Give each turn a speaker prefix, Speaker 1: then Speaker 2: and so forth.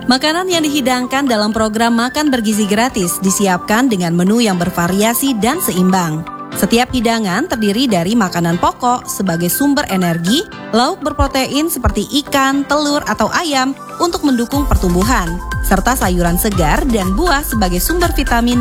Speaker 1: Makanan yang dihidangkan dalam program Makan Bergizi Gratis disiapkan dengan menu yang bervariasi dan seimbang. Setiap hidangan terdiri dari makanan pokok sebagai sumber energi, lauk berprotein seperti ikan, telur, atau ayam untuk mendukung pertumbuhan, serta sayuran segar dan buah sebagai sumber vitamin